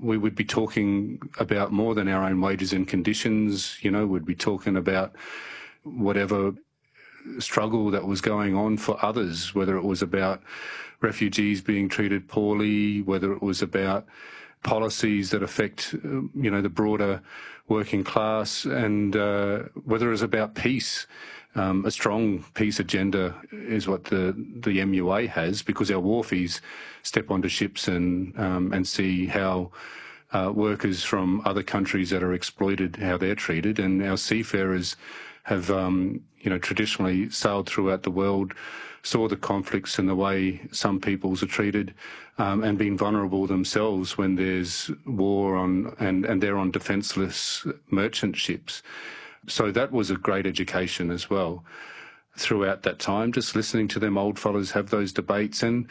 we would be talking about more than our own wages and conditions. You know, we'd be talking about whatever struggle that was going on for others, whether it was about refugees being treated poorly, whether it was about policies that affect, the broader working class, and whether it was about peace. A strong peace agenda is what the MUA has, because our wharfies step onto ships and see how workers from other countries that are exploited, how they're treated, and our seafarers have, traditionally sailed throughout the world, saw the conflicts and the way some peoples are treated, and been vulnerable themselves when there's war on, and they're on defenceless merchant ships. So that was a great education as well throughout that time, just listening to them old fellows have those debates. And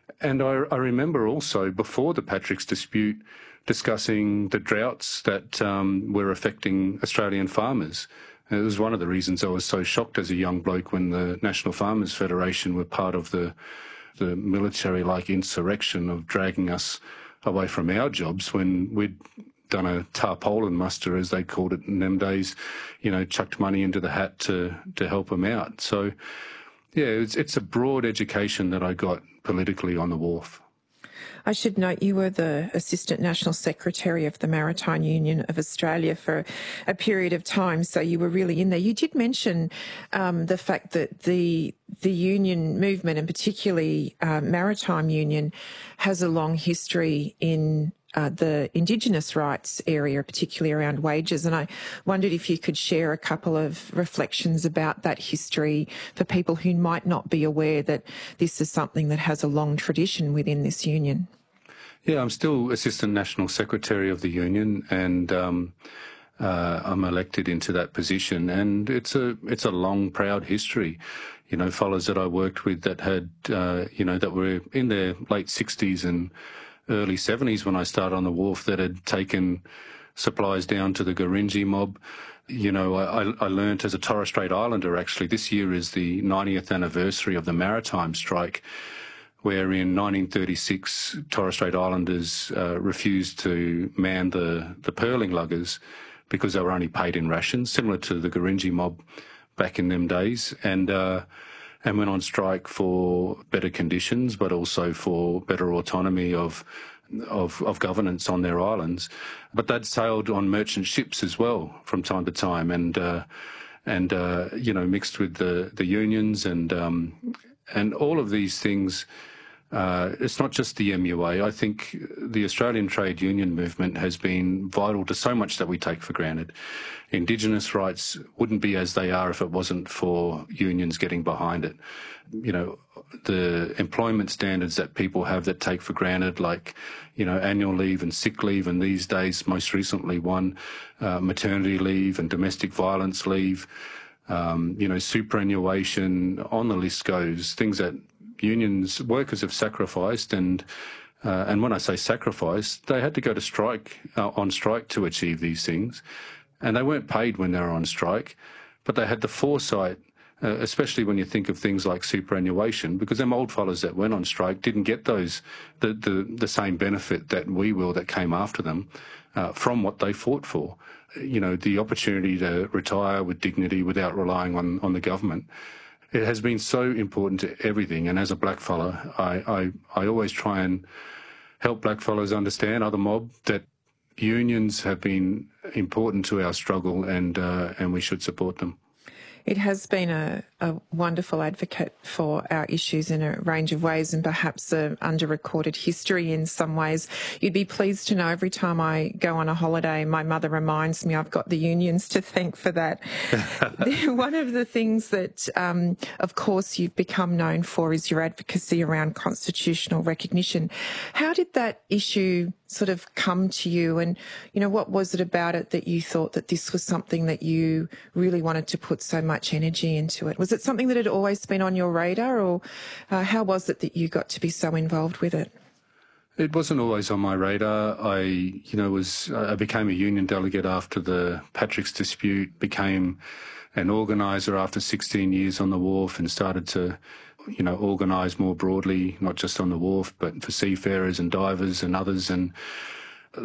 I remember also before the Patrick's dispute discussing the droughts that were affecting Australian farmers. It was one of the reasons I was so shocked as a young bloke when the National Farmers Federation were part of the military-like insurrection of dragging us away from our jobs when we'd done a tarpaulin muster, as they called it in them days, chucked money into the hat to help them out. So, yeah, it's a broad education that I got politically on the wharf. I should note you were the Assistant National Secretary of the Maritime Union of Australia for a period of time, so you were really in there. You did mention the fact that the union movement, and particularly Maritime Union, has a long history in the Indigenous rights area, particularly around wages. And I wondered if you could share a couple of reflections about that history for people who might not be aware that this is something that has a long tradition within this union. Yeah, I'm still Assistant National Secretary of the union, and I'm elected into that position. And it's a long, proud history. Fellows that I worked with that had, that were in their late 60s and early 70s when I started on the wharf, that had taken supplies down to the Gurindji mob. I learnt as a Torres Strait Islander, actually. This year is the 90th anniversary of the maritime strike, where in 1936 Torres Strait Islanders refused to man the pearling luggers because they were only paid in rations, similar to the Gurindji mob back in them days, and went on strike for better conditions, but also for better autonomy of governance on their islands. But they'd sailed on merchant ships as well from time to time, and mixed with the unions and all of these things. It's not just the MUA. I think the Australian trade union movement has been vital to so much that we take for granted. Indigenous rights wouldn't be as they are if it wasn't for unions getting behind it. The employment standards that people have that take for granted, like, annual leave and sick leave, and these days, most recently maternity leave and domestic violence leave, superannuation, on the list goes, things that workers have sacrificed, and when I say sacrificed, they had to go to on strike to achieve these things, and they weren't paid when they were on strike, but they had the foresight, especially when you think of things like superannuation, because them old fellas that went on strike didn't get the same benefit that we will, that came after them, from what they fought for. The opportunity to retire with dignity without relying on the government. It has been so important to everything, and as a blackfella, I always try and help blackfellas understand, other mob, that unions have been important to our struggle, and we should support them. It has been a wonderful advocate for our issues in a range of ways, and perhaps an under-recorded history in some ways. You'd be pleased to know every time I go on a holiday, my mother reminds me I've got the unions to thank for that. One of the things that, of course, you've become known for is your advocacy around constitutional recognition. How did that issue sort of come to you, and what was it about it that you thought that this was something that you really wanted to put so much energy into it? Was it something that had always been on your radar, or how was it that you got to be so involved with it? It wasn't always on my radar. I became a union delegate after the Patrick's dispute, became an organiser after 16 years on the wharf, and started to organise more broadly, not just on the wharf, but for seafarers and divers and others. And